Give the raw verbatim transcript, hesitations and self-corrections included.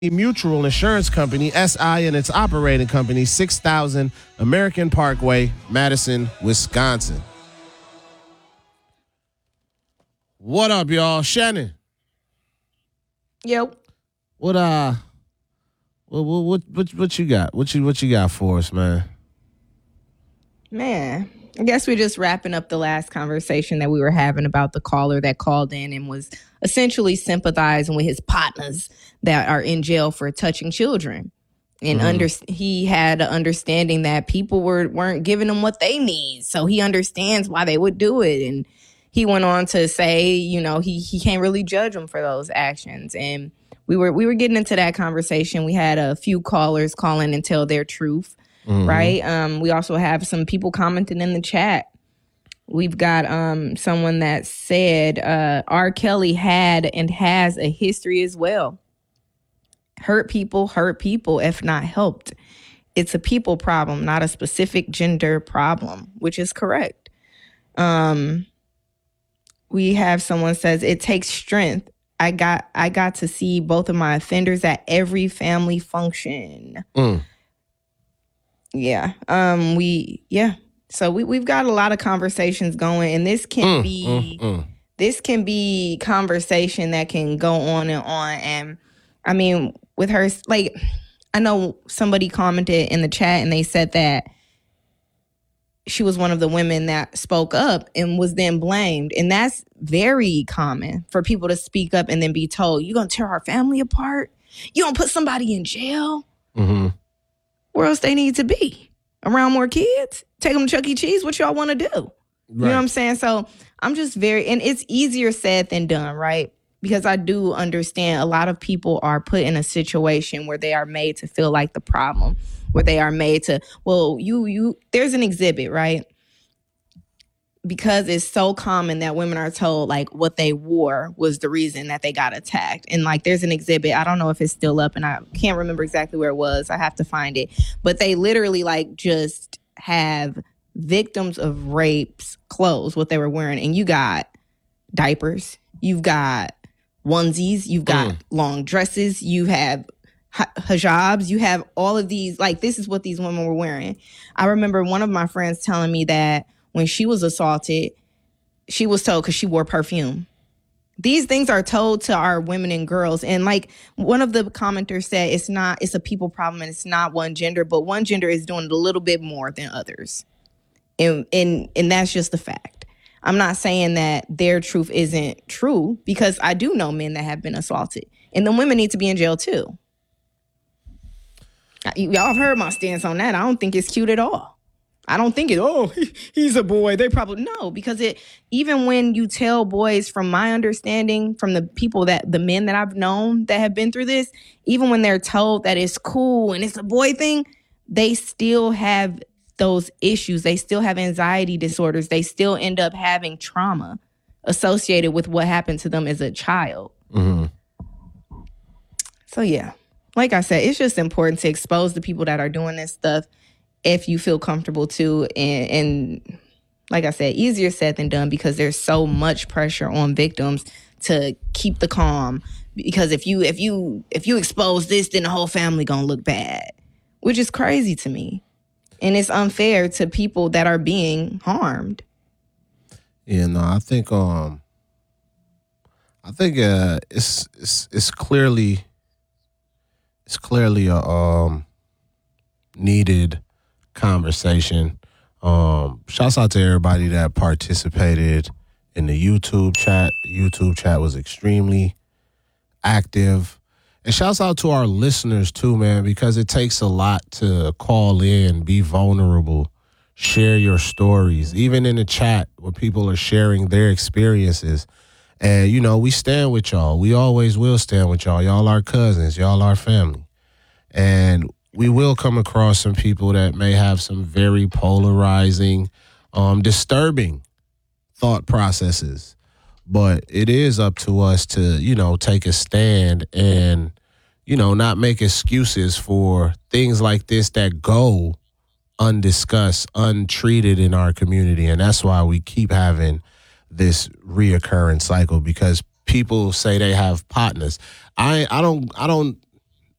Mutual Insurance Company, S I, and its operating company, six thousand American Parkway, Madison, Wisconsin. What up, y'all? Shannon. Yep. What uh what what what what you got? What you what you got for us, man? Man, I guess we're just wrapping up the last conversation that we were having about the caller that called in and was essentially sympathizing with his partners that are in jail for touching children. And mm-hmm. under he had an understanding that people were weren't giving him what they need. So he understands why they would do it. And he went on to say, you know, he he can't really judge them for those actions. And we were we were getting into that conversation. We had a few callers call in and tell their truth, mm-hmm. right? Um, we also have some people commenting in the chat. We've got um, someone that said uh, R. Kelly had and has a history as well. Hurt people, hurt people, if not helped. It's a people problem, not a specific gender problem, which is correct. Um. We have someone says it takes strength. I got I got to see both of my offenders at every family function. Mm. Yeah. Um. We yeah. So we we've got a lot of conversations going, and this can mm, be mm, mm. this can be conversation that can go on and on. And I mean, with her, like, I know somebody commented in the chat and they said that she was one of the women that spoke up and was then blamed. And that's very common for people to speak up and then be told, you're going to tear our family apart? You going to put somebody in jail? Mm-hmm. Where else they need to be? Around more kids? Take them to Chuck E. Cheese? What y'all want to do? Right. You know what I'm saying? So I'm just very, and it's easier said than done, right? Because I do understand a lot of people are put in a situation where they are made to feel like the problem, where they are made to, well, you, you, there's an exhibit, right? Because it's so common that women are told like what they wore was the reason that they got attacked. And like, there's an exhibit. I don't know if it's still up and I can't remember exactly where it was. I have to find it. But they literally like just have victims of rapes clothes, what they were wearing. And you got diapers, you've got onesies, you've got mm. long dresses, you have hijabs, you have all of these, like, this is what these women were wearing. I remember one of my friends telling me that when she was assaulted, she was told because she wore perfume. These things are told to our women and girls. And like one of the commenters said, it's not, it's a people problem and it's not one gender, but one gender is doing it a little bit more than others. And and and that's just the fact. I'm not saying that their truth isn't true because I do know men that have been assaulted. And the women need to be in jail too. Y'all have heard my stance on that. I don't think it's cute at all. I don't think it, oh, he, he's a boy. They probably, no, because it, even when you tell boys, from my understanding, from the people that, the men that I've known that have been through this, even when they're told that it's cool and it's a boy thing, they still have those issues. They still have anxiety disorders. They still end up having trauma associated with what happened to them as a child. Mm-hmm. So, yeah, like I said, it's just important to expose the people that are doing this stuff if you feel comfortable to. And, and like I said, easier said than done because there's so much pressure on victims to keep the calm. Because if you if you if you expose this, then the whole family gonna look bad, which is crazy to me. And it's unfair to people that are being harmed. Yeah, no, I think um, I think uh, it's it's it's clearly it's clearly a um needed conversation. Um, shouts out to everybody that participated in the YouTube chat. The YouTube chat was extremely active. And shouts out to our listeners too, man, because it takes a lot to call in, be vulnerable, share your stories, even in the chat where people are sharing their experiences. And, you know, we stand with y'all. We always will stand with y'all. Y'all are cousins. Y'all are family. And we will come across some people that may have some very polarizing, um, disturbing thought processes. But it is up to us to, you know, take a stand and, you know, not make excuses for things like this that go undiscussed, untreated in our community. And that's why we keep having this reoccurring cycle, because people say they have partners. I I don't I don't